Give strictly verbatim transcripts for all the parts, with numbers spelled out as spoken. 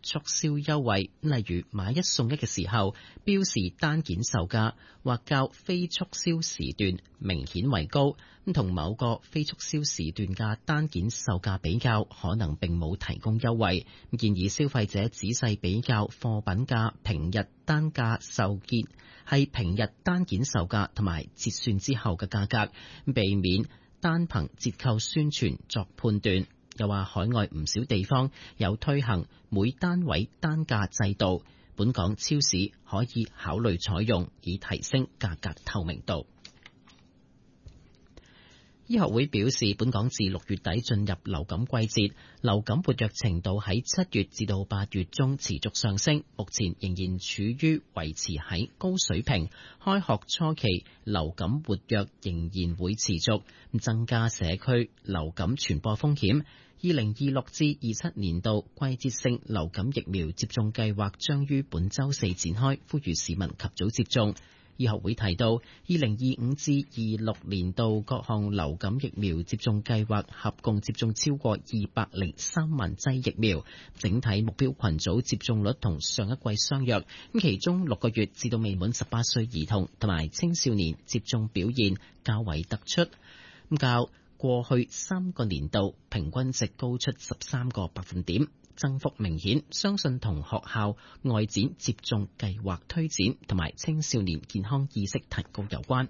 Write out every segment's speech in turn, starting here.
促銷優惠，例如買一送一嘅時候，標示單件售價或較非促銷時段明顯為高，咁同某個非促銷時段嘅單件售價比較，可能並冇提供優惠。建議消費者仔細比較貨品價平日單價售結係平日單件售價同埋折算之後嘅價格，避免單憑折扣宣傳作判斷。又話海外唔少地方有推行每單位單價制度，本港超市可以考慮採用，以提升價格透明度。醫學會表示，本港自六月底進入流感季節，流感活躍程度喺七月至到八月中持續上升，目前仍然處於維持喺高水平。開學初期流感活躍仍然會持續，增加社區流感傳播風險。二零二六至二七年度季節性流感疫苗接種計劃將於本週四展開，呼籲市民及早接種。醫學會提到，二零二五至二六年度各項流感疫苗接種計劃合共接種超過二百零三萬劑疫苗，整體目標群組接種率同上一季相若。咁其中六個月至到未滿十八歲兒童同埋青少年接種表現較為突出，咁較過去三個年度平均值高出十三個百分點，增幅明顯，相信同學校外展接種計劃推展同埋青少年健康意識提高有關。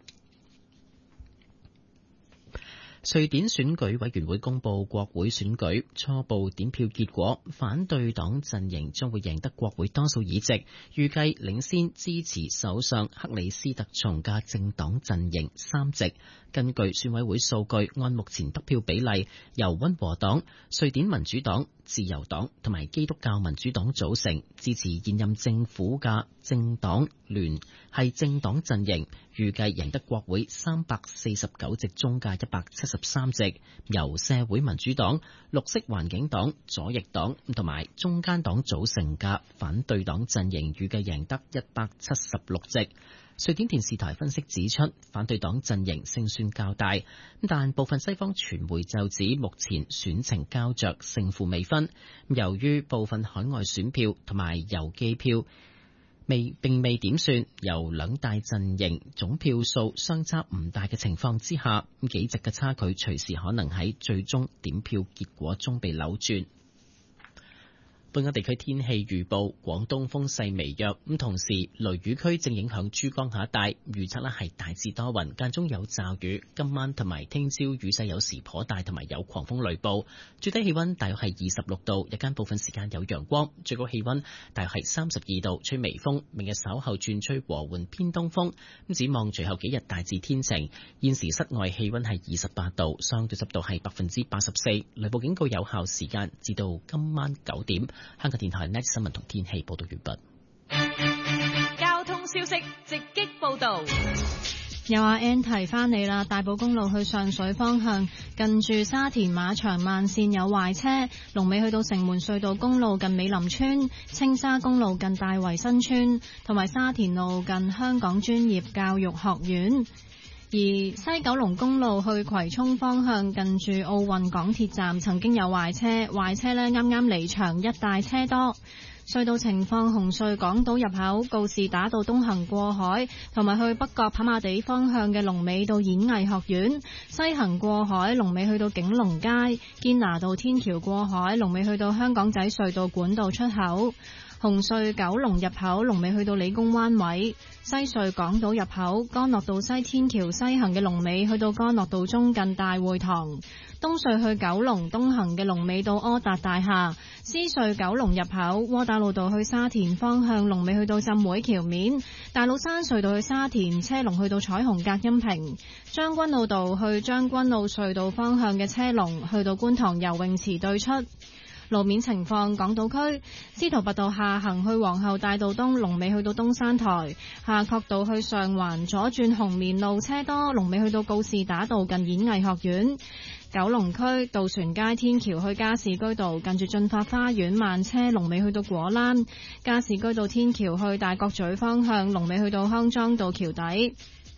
瑞典選舉委員會公布國會選舉初步點票結果，反對黨陣營將會贏得國會多數議席，預計領先支持首相克里斯特松嘅政黨陣營三席。根據選委會數據，按目前得票比例，由溫和黨、瑞典民主黨、自由黨同埋基督教民主黨組成，支持現任政府嘅政黨聯繫政黨陣營，預計贏得國會三百四十九席中嘅一百七十三席。由社會民主黨、綠色環境黨、左翼黨同埋中間黨組成嘅反對黨陣營，預計贏得一百七十六席。瑞典電視台分析指出，反對黨陣營勝算較大，但部分西方傳媒就指目前選情膠着，勝負未分。由於部分海外選票同埋郵寄票未並未點算，由兩大陣營總票數相差唔大嘅情況之下，幾席嘅差距隨時可能喺最終點票結果中被扭轉。本港地區天氣預報，廣東風勢微弱，咁同時雷雨區正影響珠江口一帶，預測咧係大致多雲，間中有驟雨。今晚同埋聽朝雨勢有時頗大，同埋有狂風雷暴。最低氣溫大約係二十六度，日間部分時間有陽光，最高氣溫大約係三十二度，吹微風。明日稍後轉吹和緩偏東風。咁展望隨後幾日大致天晴。現時室外氣溫係二十八度，相對濕度係百分之八十四。雷暴警告有效時間至到今晚九點。香港電台 Next 新聞同天氣報道完畢。交通消息直擊報道。 又話 N 提翻你啦，大埔公路去上水方向，近住沙田馬場慢線有壞車，龍尾去到城門隧道公路近美林村，青沙公路近大圍新村，同埋沙田路近香港專業教育學院。而西九龍公路去葵涌方向，近住奧運港鐵站曾經有壞車，壞車呢啱啱離場，一帶車多。隧道情況，紅隧港島入口告士打道東行過海，同埋去北角跑馬地方向嘅龍尾到演藝學院；西行過海龍尾去到景隆街，堅拿道天橋過海龍尾去到香港仔隧道管道出口。紅隧九龍入口龍尾去到理工灣位，西隧港島入口干諾道西天橋西行嘅龍尾去到干諾道中近大會堂，東隧去九龍東行嘅龍尾到柯達大廈，獅隧九龍入口窩打老道去沙田方向龍尾去到浸會橋面，大老山隧道去沙田車龍去到彩虹隔音屏，將軍澳道去將軍澳隧道方向嘅車龍去到觀塘游泳池對出。路面情況，港島區司徒拔道下行去皇后大道東龍尾去到東山台，夏慤道去上環左轉紅棉路車多，龍尾去到告士打道近演藝學院。九龍區渡船街天橋去加士居道近住駿發花園慢車，龍尾去到果欄。加士居道天橋去大角咀方向龍尾去到康莊道橋底。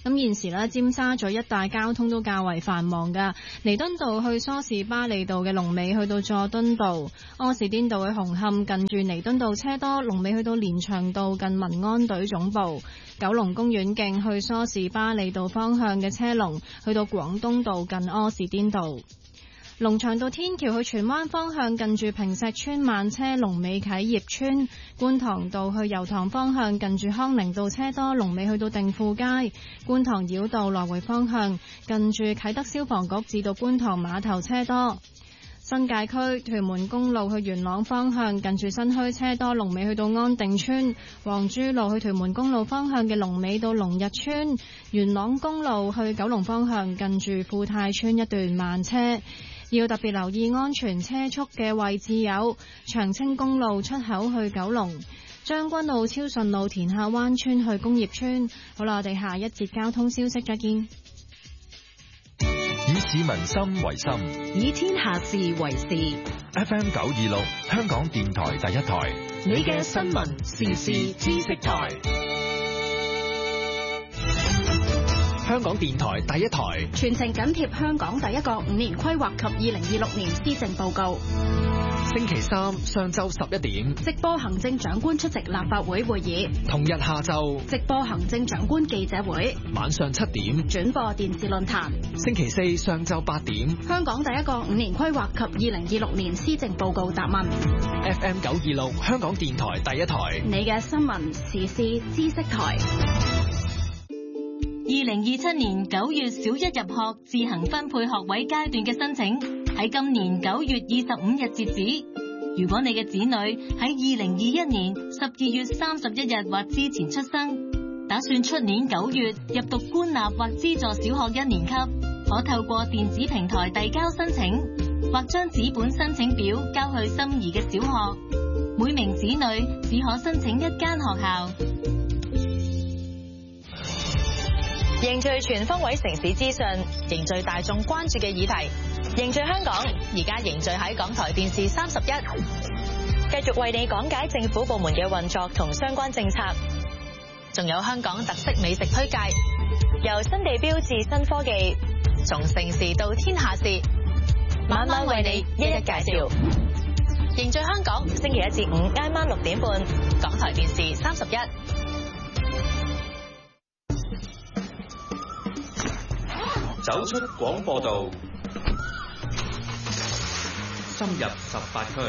咁現時呢，尖沙咀一帶交通都較為繁忙㗎。彌敦道去梳士巴利道嘅龍尾去到佐敦道，柯士甸道去紅磡近住彌敦道車多，龍尾去到連翔道近民安隊總部。九龍公園徑去梳士巴利道方向嘅車龍去到廣東道近柯士甸道。龍翔道天橋去荃灣方向近住坪石邨慢車，龍尾啟業邨。觀塘道去油塘方向近住康寧道車多，龍尾去到定富街。觀塘繞道來回方向近住啟德消防局至到觀塘碼頭車多。新界區屯門公路去元朗方向近住新墟車多，龍尾去到安定村。黃珠路去屯門公路方向嘅龍尾到龍日村。元朗公路去九龍方向近住富泰村一段慢車。要特別留意安全車速嘅位置有長青公路出口去九龍、將軍澳超順路田下灣村去工業村。好啦，我哋下一節交通消息再見。 以市民心為心， 以天下事為事。 F M 九二六香港電台第一台， 你嘅新聞時事知識台。 香港電台第一台， 全程緊貼香港第一個五年規劃及二零二六年施政報告。 星期三上晝十一點， 直播行政長官出席立法會會議； 同日下晝， 直播行政長官記者會； 晚上七點， 轉播電視論壇。 星期四上晝八點， 香港第一個五年規劃及二零二六年施政報告答問。 F M 九二六香港電台第一台， 你嘅新聞時事知識台。 二零二七年九月小一入學自行分配學位階段嘅申請喺今年九月二十五日截止。如果你嘅子女喺二零二一年十二月三十一日或之前出生，打算出年九月入讀官立或資助小學一年級，可透過電子平台遞交申請，或將紙本申請表交去心儀嘅小學。每名子女只可申請一間學校。 凝聚全方位城市資訊，凝聚大眾關注嘅議題，凝聚香港。而家凝聚喺港台電視三十一，繼續為你講解政府部門嘅運作同相關政策，仲有香港特色美食推介，由新地標至新科技，從城市到天下事，晚晚為你一一介紹。凝聚香港，星期一至五挨晚六點半，港台電視三十一。 走出廣播道，深入十八區，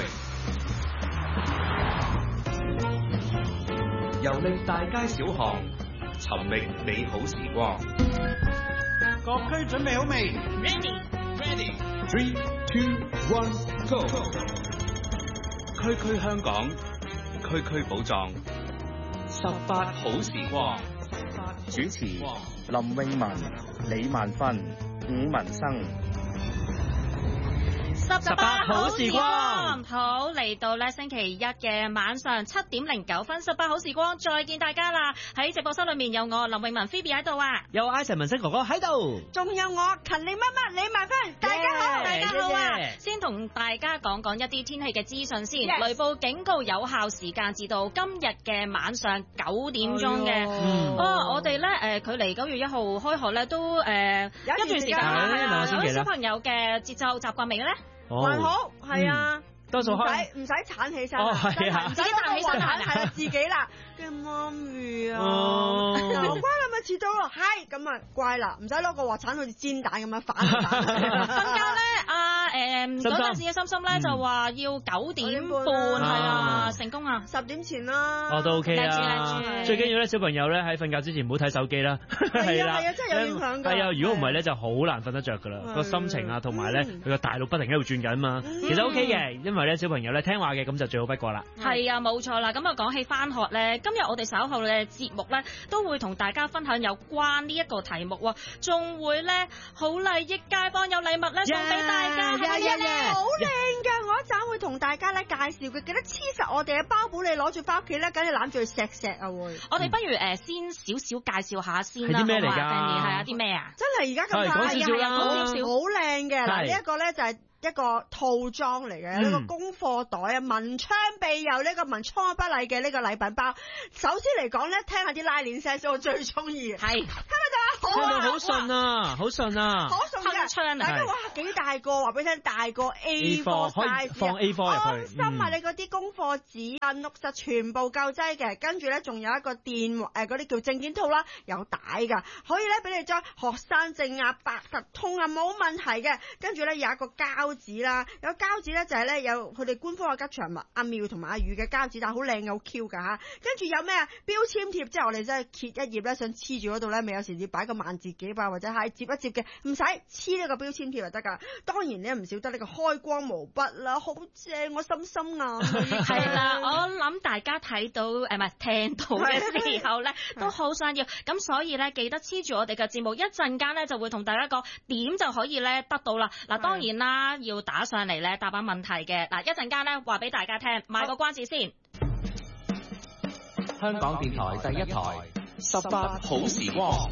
遊歷大街小巷，尋覓美好時光。 各區準備好未 ？Ready, ready. Three, two, one, go. 區區香港，區區寶藏，十八好時光。 主持林詠雯、李萬芬、伍文生。 十八好時光，好，嚟到咧星期一嘅晚上七點零九分，十八好時光再見大家啦！喺直播室裏面有我林詠雯 Phoebe 喺度啊， 有 Ivan 文星哥哥喺度， 仲有我勤力乜乜李萬芬，大家好， yeah, 大家好啊！ Yeah. 先同大家講講一啲天氣嘅資訊先。Yes. 雷暴警告有效時間至到今日嘅晚上九點鐘嘅。哦，哦我哋咧誒，距離九月一號開學咧都誒、呃、一段時間啦，係啊，嗰啲小朋友嘅節奏習慣未咧？ 還好，係啊， 多數開唔使唔使鏟起身， 哦係啊， 自己鏟起身係啊，自己啦，嘅媽咪啊，好乖啦，咪遲到咯，係咁啊，乖啦，唔使攞個鑊鏟好似煎蛋咁樣反蛋。 瞓覺咧，阿誒嗰陣時嘅心心咧就話要九點半係啊，成功啊， 十點前啦， 哦都 OK 啊，最緊要咧小朋友咧喺瞓覺之前唔好睇手機啦， 係啦，係啊，真係有影響㗎， 係啊，如果唔係咧就好難瞓得着㗎啦，個心情啊同埋咧佢個大腦不停喺度轉緊啊嘛，其實 OK 嘅，因為咧小朋友咧聽話嘅咁就最好不過啦。 係啊，冇錯啦，咁啊講起返學咧，今日我哋稍後嘅節目咧都會同大家分享有關呢一個題目喎，仲會咧好利益街坊有禮物咧送俾大家， 係啊，好靚㗎！我一陣會同大家咧介紹嘅，記得黐實我哋嘅包保，你攞住返屋企咧，梗係攬住佢錫錫啊會。 我哋不如誒先少少介紹下先啦， 係啲咩嚟㗎？ 係啊，啲咩啊？ 真係而家咁快， 講少少啦， 好靚嘅嗱，呢一個咧就係一個套裝嚟嘅，呢、嗯、個功課袋啊，文昌庇佑呢個文昌不禮嘅呢個禮品包。首先嚟講咧，聽下啲拉鏈聲，我最中意。係，聽唔聽到啊？ 聽到好順啊，好順啊， 好順嘅，大家哇幾大個，話俾你聽，大個 A 四 size， 放 A 四 入去， 安心啊！你嗰啲功課紙啊、錄實全部夠劑嘅，跟住咧仲有一個電誒嗰啲叫證件套啦，有帶㗎，可以咧俾你將學生證啊、八達通啊冇問題嘅，跟住咧有一個膠紙啦，有膠紙咧就係咧有佢哋官方嘅吉祥物阿妙同埋阿宇嘅膠紙，但係好靚好 Q 㗎嚇，跟住有咩啊標籤貼，即係我哋真係揭一頁咧想黐住嗰度咧，咪有時要擺個萬字夾啊，或者係摺一摺嘅，唔使黐呢個標籤貼就得㗎。當然你唔少得呢個開光毛筆啦，好正，我心心眼係啦，我諗大家睇到誒唔係聽到嘅時候咧，都好想要，咁所以咧記得黐住我哋嘅節目，一陣間咧就會同大家講點就可以咧得到啦。嗱當然啦，要打上嚟咧答返問題嘅，嗱一陣間咧話俾大家聽，賣個關子先。 香港電台第一台，十八好時光。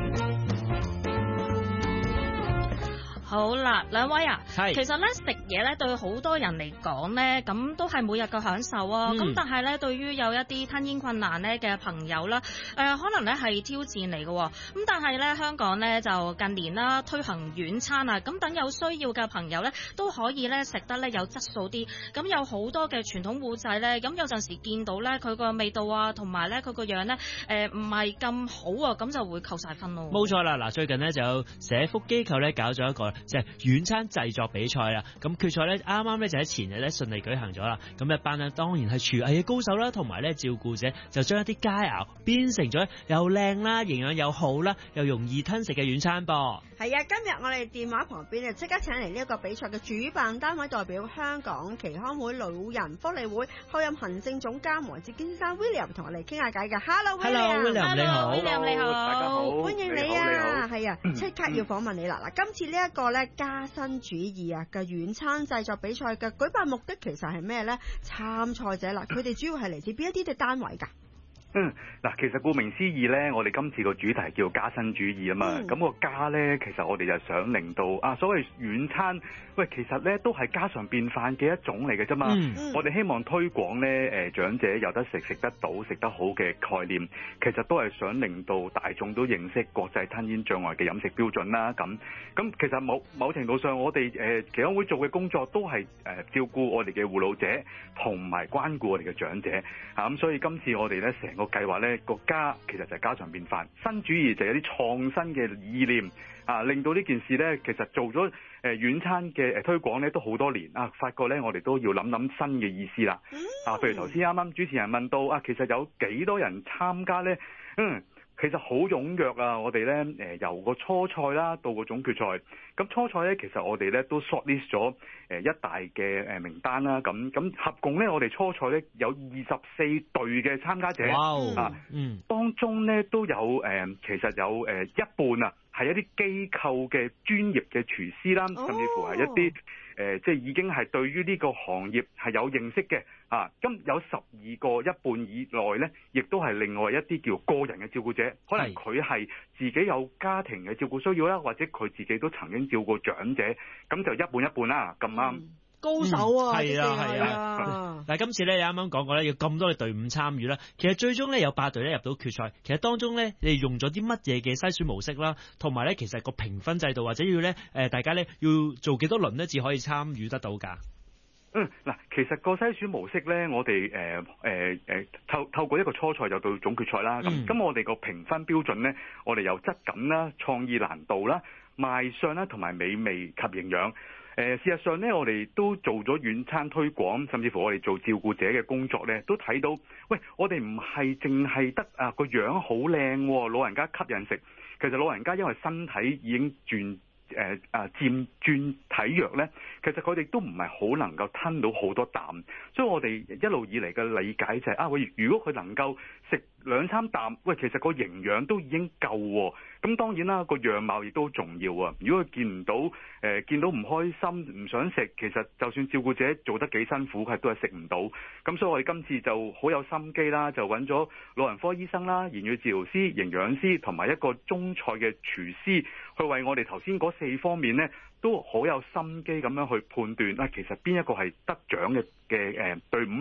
好啦，兩位啊， 係其實咧食嘢咧對好多人嚟講咧，咁都係每日嘅享受啊。咁、嗯、但係咧，對於有一啲吞嚥困難咧嘅朋友啦，誒、呃、可能咧係挑戰嚟嘅。咁但係咧，香港咧就近年啦推行軟餐啊，咁等有需要嘅朋友咧都可以咧食得咧有質素啲。咁有好多嘅傳統糊仔咧，咁有陣時見到咧佢個味道啊，同埋咧佢個樣咧誒唔係咁好啊，咁就會扣晒分咯。 冇錯啦，嗱最近呢，就有社福機構咧搞咗一個即係軟餐製作比賽啦，咁決賽咧啱啱咧就喺前日咧順利舉行咗啦。咁一班咧當然係廚藝嘅高手啦，同埋咧照顧者就將一啲佳肴變成咗又靚啦、營養又好啦、又容易吞食嘅軟餐噃。 係啊，今日我哋電話旁邊就即刻請嚟呢一個比賽嘅主辦單位代表香港耆康會老人福利會候任行政總監黃志堅先生 William 同我哋傾下偈嘅。Hello，William，Hello，William 你好 ，William 你好， 大家好， 歡迎你啊，係啊，即刻要訪問你啦。嗱，今次呢一個咧加新主義啊嘅軟餐製作比賽嘅舉辦目的其實係咩咧？參賽者啦，佢哋主要係嚟自邊一啲嘅單位㗎？ 嗯，嗱，其實顧名思義咧，我哋今次個主題叫加新主義啊嘛。咁、嗯、個加咧，其實我哋就想令到啊，所謂軟餐，喂，其實咧都係家常便飯嘅一種嚟嘅啫嘛。嗯、我哋希望推廣咧，誒長者有得食、食得到、食得好嘅概念，其實都係想令到大眾都認識國際吞嚥障礙嘅飲食標準啦。咁咁其實某某程度上，我哋誒耆康會做嘅工作都係誒、呃、照顧我哋嘅護老者同埋關顧我哋嘅長者啊。咁所以今次我哋咧成個計劃咧個加其實就係家常便飯，新主義就有啲創新嘅意念啊，令到呢件事咧其實做咗誒軟餐嘅誒推廣咧都好多年啊，發覺咧我哋都要諗諗新嘅意思啦啊，譬如頭先啱啱主持人問到啊，其實有幾多人參加咧？嗯。其實好踴躍啊！我哋咧誒由個初賽啦到個總決賽，咁初賽咧其實我哋咧都 shortlist 咗誒一大嘅誒名單啦。咁咁合共咧我哋初賽咧有二十四隊嘅參加者， 哇啊，嗯，當中咧都有誒其實有誒一半啊係一啲機構嘅專業嘅廚師啦，甚至乎係一啲誒即係已經係對於呢個行業係有認識嘅。啊，咁有十二個一半以內咧，亦都係另外一啲叫個人嘅照顧者，可能佢係自己有家庭嘅照顧需要啦，或者佢自己都曾經照顧長者，咁就一半一半啦，咁啱。 嗯高手啊， 係啊係啊！但係今次咧，你啱啱講過咧，要咁多嘅隊伍參與啦。其實最終咧有八隊咧入到決賽。其實當中咧，你哋用咗啲乜嘢嘅篩選模式啦，同埋咧，其實個評分制度或者要咧誒，大家咧要做幾多輪咧，至可以參與得到㗎？ 嗯，嗱，其實個篩選模式咧，我哋誒誒誒透透過一個初賽就到總決賽啦。咁咁、嗯、我哋個評分標準咧，我哋有質感啦、創意難度啦、賣相啦，同埋美味及營養。誒、呃、事實上咧，我哋都做咗軟餐推廣，甚至乎我哋做照顧者嘅工作咧，都睇到，喂，我哋唔係淨係得啊個樣好靚，老人家吸引食。其實老人家因為身體已經轉誒啊漸轉體弱咧，其實佢哋都唔係好能夠吞到好多啖，所以我哋一路以嚟嘅理解就係、是、啊，喂，如果佢能夠食兩三啖，喂，其實個營養都已經夠喎。咁當然啦，個樣貌亦都好重要啊！如果佢見唔到，誒、呃、見到唔開心，唔想食，其實就算照顧者做得幾辛苦，佢都係食唔到。咁所以我哋今次就好有心機啦，就揾咗老人科醫生啦、言語治療師、營養師同埋一個中菜嘅廚師，去為我哋頭先嗰四方面呢，都好有心機咁樣去判斷啊，其實邊一個係得獎嘅嘅誒隊伍咯。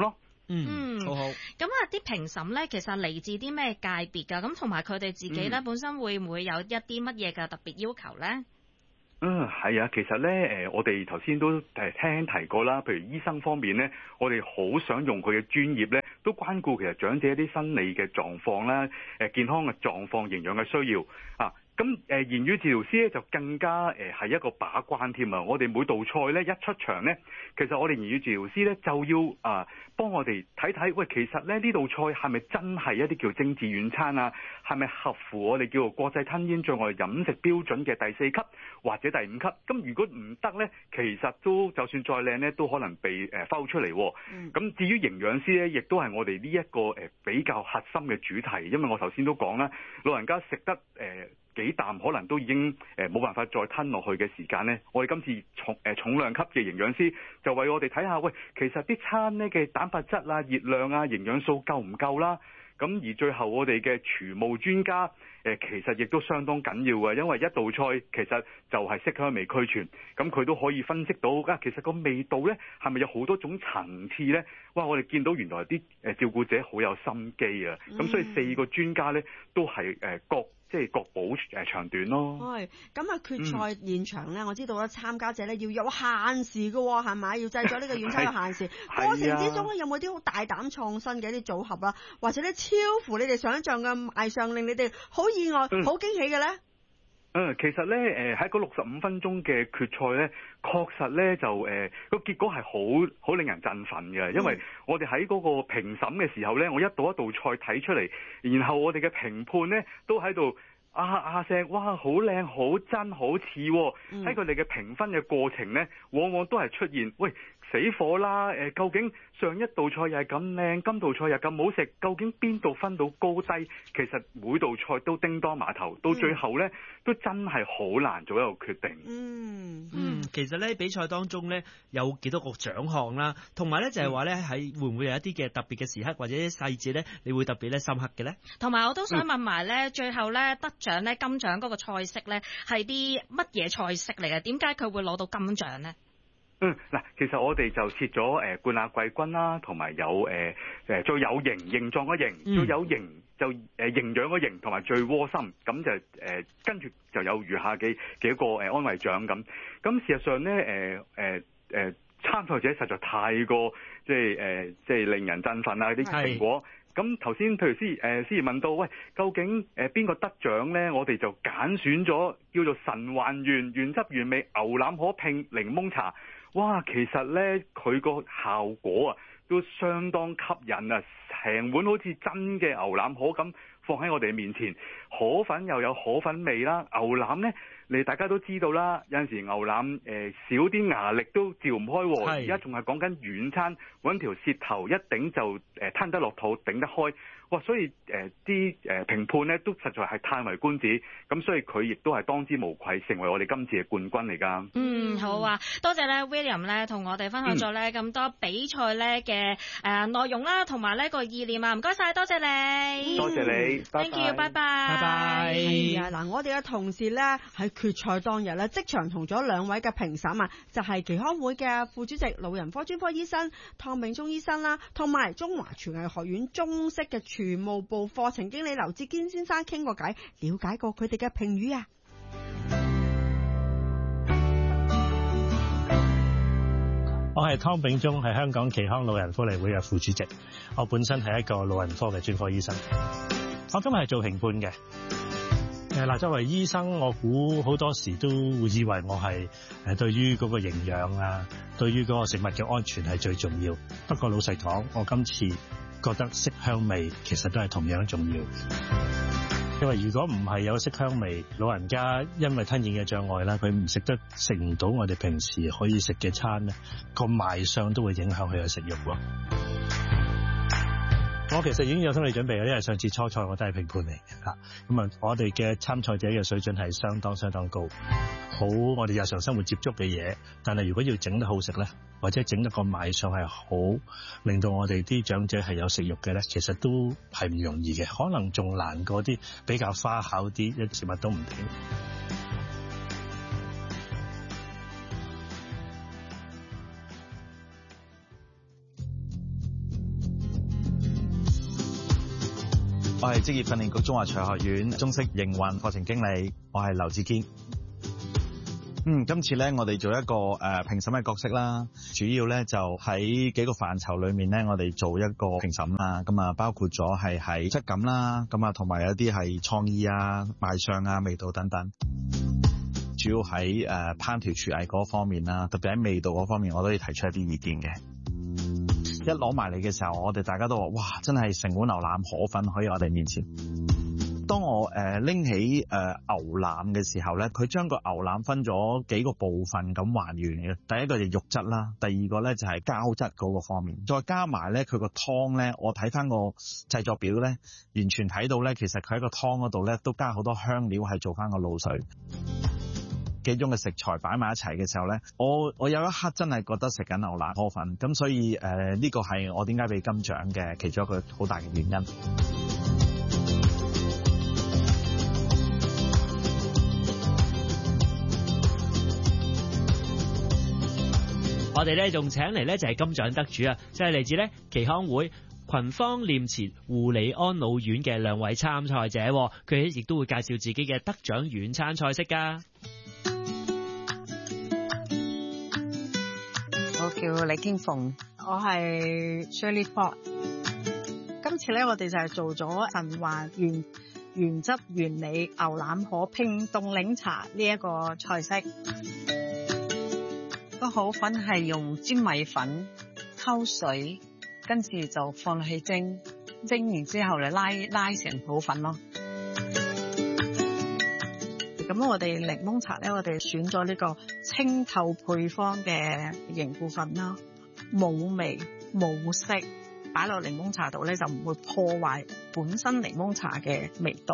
嗯，好好。 咁啊，啲評審咧，其實嚟自啲咩界別㗎？咁同埋佢哋自己咧，嗯、本身會唔會有一啲乜嘢嘅特別要求咧？ 嗯，係啊，其實咧，誒，我哋頭先都誒聽提過啦。譬如醫生方面咧，我哋好想用佢嘅專業咧，都關顧其實長者一啲生理嘅狀況啦，誒，健康嘅狀況、營養嘅需要啊。咁誒言語治療師咧就更加誒係一個把關添啊！我哋每道菜咧一出場咧，其實我哋言語治療師咧就要啊幫我哋睇睇，喂，其實咧呢道菜係咪真係一啲叫精緻軟餐啊？係咪合乎我哋叫做國際吞嚥障礙飲食標準嘅第四級或者第五級？咁如果唔得咧，其實都就算再靚咧，都可能被誒摟出嚟。咁、嗯、至於營養師咧，亦都係我哋呢一個誒比較核心嘅主題，因為我頭先都講啦，老人家食得誒。呃幾啖可能都已經誒冇辦法再吞落去嘅時間呢，我哋今次重誒重量級嘅營養師就為我哋睇下，喂，其實啲餐呢嘅蛋白質啊、熱量啊、營養素夠唔夠啦？咁而最後我哋嘅廚務專家誒其實亦都相當緊要嘅，因為一道菜其實就係色香味俱全，咁佢都可以分析到啊，其實個味道呢係咪有好多種層次呢？哇！我哋見到原來啲誒照顧者好有心機啊，咁、嗯、所以四個專家呢都係誒各。即係各保誒長短咯。 係咁啊！決賽現場咧，嗯、我知道咧參加者咧要有限時嘅喎，係咪？要製作呢個軟餐有限時。過程之中咧，有冇啲好大膽創新嘅一啲組合啊？或者咧超乎你哋想象嘅賣相，令你哋好意外、好、嗯、驚喜嘅咧？ 嗯，其實咧，誒喺嗰六十五分鐘嘅決賽咧，確實咧就誒個、呃、結果係好好令人振奮嘅，因為我哋喺嗰個評審嘅時候咧，我一道一道菜睇出嚟，然後我哋嘅評判咧都喺度啊啊聲，哇，好靚，好真，好似喎，喺佢哋嘅評分嘅過程咧，往往都係出現，喂，死火啦！誒，究竟上一道菜又係咁靚，今道菜又咁好食，究竟邊度分到高低？其實每道菜都叮當碼頭，到最後咧、嗯、都真係好難做一個決定。 嗯嗯，其實咧比賽當中咧有幾多個獎項啦，同埋咧就係話咧喺會唔會有一啲嘅特別嘅時刻或者細節咧，你會特別咧深刻嘅咧？同埋我都想問埋咧，嗯、最後咧得獎咧金獎嗰個菜式咧係啲乜嘢菜式嚟嘅？點解佢會攞到金獎咧？ 嗯，嗱，其實我哋就設咗誒冠亞季軍啦，同埋有誒誒最有型形狀嘅型，嗯、最有型就誒營養嘅型，同埋最窩心，咁就誒、呃、跟住就有餘下嘅幾個誒安慰獎咁。咁事實上咧，誒誒誒參賽者實在太過即係誒即係令人振奮啦啲成果。咁頭先譬如司誒司儀問到，喂，究竟誒邊個得獎咧？我哋就揀選咗叫做神還原原汁原味牛腩河拼檸檬茶。哇，其實咧佢個效果啊都相當吸引啊！成碗好似真嘅牛腩河咁放喺我哋面前，河粉又有河粉味啦，牛腩咧你大家都知道啦，有陣時牛腩誒、呃、少啲牙力都嚼唔開喎，而家仲係講緊軟餐，揾條舌頭一頂就誒、呃、吞得落肚，頂得開。哇！所以誒啲誒評判咧都實在係嘆為觀止，咁所以佢亦都係當之無愧，成為我哋今次嘅冠軍嚟㗎。 嗯，好啊，多謝咧 William 咧同我哋分享咗咧咁多比賽咧嘅誒內容啦，同埋呢個意念啊，唔該晒，多謝你， 多謝你 ，thank you，拜拜， 拜拜。係啊，嗱，我哋嘅同事咧喺決賽當日咧即場同咗兩位嘅評審啊，就係耆康會嘅副主席老人科專科醫生湯秉忠醫生啦，同埋中華廚藝學院中式嘅廚務部課程經理劉志堅先生傾過偈，了解過佢哋嘅評語啊。 我係湯秉忠，係香港耆康老人福利會嘅副主席。我本身係一個老人科嘅專科醫生。我今日係做評判嘅。誒嗱，作為醫生，我估好多時都會以為我係誒對於嗰個營養啊，對於嗰個食物嘅安全係最重要。不過老實講，我今次覺得色香味其實都係同樣重要，因為如果唔係有色香味，老人家因為吞嚥嘅障礙啦，佢唔食得食唔到我哋平時可以食嘅餐咧，個賣相都會影響佢嘅食慾喎。我其實已經有心理準備嘅，因為上次初賽我都係評判嚟嘅嚇，咁啊我哋嘅參賽者嘅水準係相當相當高，好我哋日常生活接觸嘅嘢，但係如果要整得好食咧，或者整得個賣相係好，令到我哋啲長者係有食慾嘅咧，其實都係唔容易嘅，可能仲難過啲比較花巧啲嘅食物都唔定。 我係職業訓練局中華財學院中式營運課程經理，我係劉志堅。嗯，今次咧我哋做一個誒、呃、評審嘅角色啦，主要咧就喺幾個範疇裏面咧，我哋做一個評審啦。咁啊，包括咗係喺質感啦，咁啊同埋有啲係創意啊、賣相啊、味道等等。主要喺誒、呃、烹調廚藝嗰方面啦，特別喺味道嗰方面，我都要提出一啲意見嘅。一攞埋嚟嘅時候，我哋大家都話：哇，真係成碗牛腩河粉喺我哋面前。當我誒拎、呃、起誒、呃、牛腩嘅時候咧，佢將個牛腩分咗幾個部分咁還原嘅。第一個就肉質啦，第二個咧就係膠質嗰個方面，再加埋咧佢個湯咧，我睇翻個製作表咧，完全睇到咧，其實佢喺個湯嗰度咧都加好多香料，係做翻個滷水。幾種嘅食材擺埋一齊嘅時候咧，我我有一刻真係覺得食緊牛腩河粉，咁所以誒呢、呃這個係我點解俾金獎嘅其中一個好大嘅原因。 我哋咧仲請嚟咧就係金獎得主啊，即係嚟自咧耆康會群芳念慈護理安老院嘅兩位參賽者，佢哋亦都會介紹自己嘅得獎遠餐菜式噶。 我叫李經鳳，我係 Shirley Ford。今次咧，我哋就係做咗神華原原汁原味牛腩河拼凍檸茶呢一個菜式。個河粉係用粘米粉溝水，跟住就放落去蒸，蒸完之後嚟拉拉成河粉咯。咁我哋檸檬茶咧，我哋選咗呢個清透配方嘅凝固粉啦，冇味冇色，擺落檸檬茶度咧就唔會破壞本身檸檬茶嘅味道。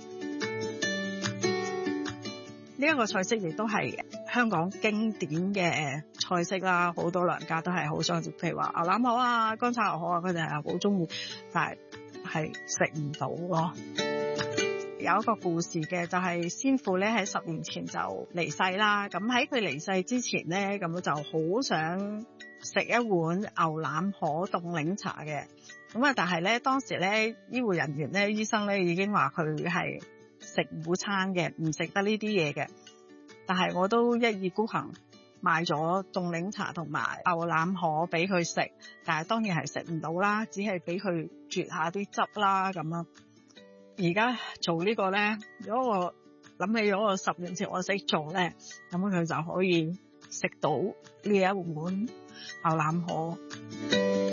呢一個菜式亦都係香港經典嘅菜式啦，好多娘家都係好想食，譬如話牛腩河啊、乾炒牛河啊，佢哋係好中意，但係係食唔到咯。有一個故事嘅，就係先父咧喺十年前就離世啦。咁喺佢離世之前咧，咁就好想食一碗牛腩河凍檸茶嘅。咁啊，但係咧當時咧醫護人員咧醫生咧已經話佢係食午餐嘅，唔食得呢啲嘢嘅。但係我都一意孤行買咗凍檸茶同埋牛腩河俾佢食，但係當然係食唔到啦，只係俾佢啜下啲汁啦咁樣。而家做呢個咧，如果我諗起咗我十年前我識做咧，咁佢就可以食到呢一碗牛腩河。